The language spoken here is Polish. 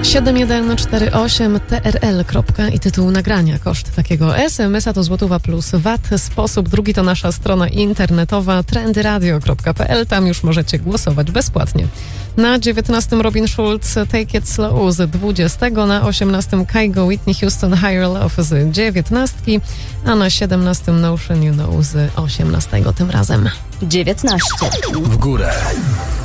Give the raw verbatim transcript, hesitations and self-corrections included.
siedem jeden cztery osiem T R L. I tytuł nagrania. Koszt takiego es em es a to złotówa plus V A T. Sposób drugi to nasza strona internetowa trendyradio kropka p l. Tam już możecie głosować bezpłatnie. Na dziewiętnastym Robin Schulz Take It Slow z dwudziestego, na osiemnastym Kygo Whitney Houston Higher Love z dziewiętnastki, a na siedemnastym Notion You Know z osiemnastego tym razem. dziewiętnaście. W górę.